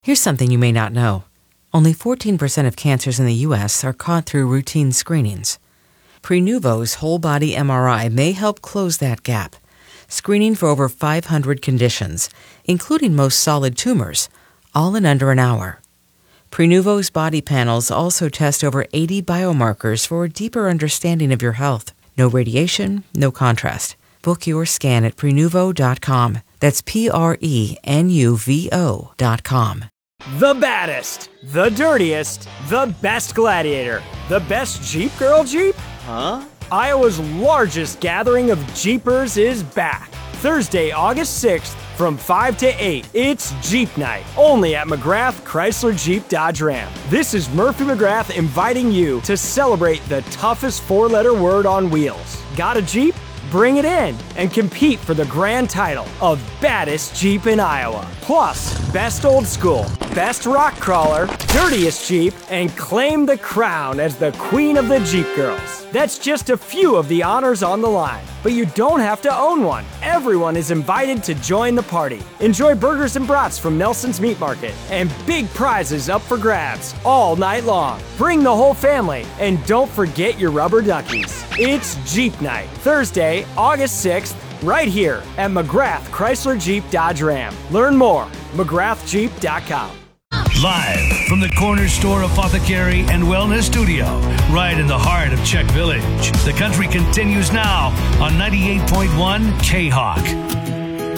Here's something you may not know. Only 14% of cancers in the U.S. are caught through routine screenings. Prenuvo's whole-body MRI may help close that gap, screening for over 500 conditions, including most solid tumors, all in under an hour. Prenuvo's body panels also test over 80 biomarkers for a deeper understanding of your health. No radiation, no contrast. Book your scan at Prenuvo.com. That's Prenuvo.com. The baddest, the dirtiest, the best gladiator, the best Jeep Girl Jeep? Huh? Iowa's largest gathering of Jeepers is back. Thursday, August 6th from 5 to 8. It's Jeep Night, only at McGrath Chrysler Jeep Dodge Ram. This is Murphy McGrath inviting you to celebrate the toughest four-letter word on wheels. Got a Jeep? Bring it in and compete for the grand title of baddest Jeep in Iowa. Plus, best old school, best rock crawler, dirtiest Jeep, and claim the crown as the queen of the Jeep girls. That's just a few of the honors on the line. But you don't have to own one. Everyone is invited to join the party. Enjoy burgers and brats from Nelson's Meat Market and big prizes up for grabs all night long. Bring the whole family and don't forget your rubber duckies. It's Jeep Night, Thursday, August 6th, right here at McGrath Chrysler Jeep Dodge Ram. Learn more, McGrathJeep.com. Live from the Corner Store Apothecary and Wellness Studio, right in the heart of Czech Village. The country continues now on 98.1 K-Hawk.